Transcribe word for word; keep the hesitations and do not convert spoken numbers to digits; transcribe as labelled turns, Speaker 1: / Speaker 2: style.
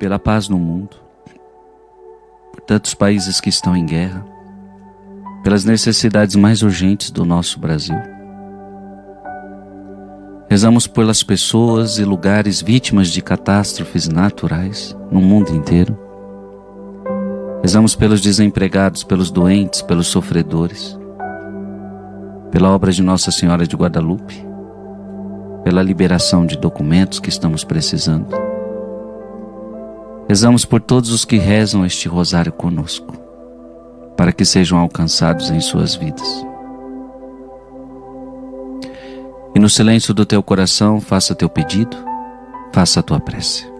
Speaker 1: pela paz no mundo, por tantos países que estão em guerra, pelas necessidades mais urgentes do nosso Brasil. Rezamos pelas pessoas e lugares vítimas de catástrofes naturais no mundo inteiro. Rezamos pelos desempregados, pelos doentes, pelos sofredores, pela obra de Nossa Senhora de Guadalupe, pela liberação de documentos que estamos precisando. Rezamos por todos os que rezam este rosário conosco, para que sejam alcançados em suas vidas. E no silêncio do teu coração, faça teu pedido, faça a tua prece.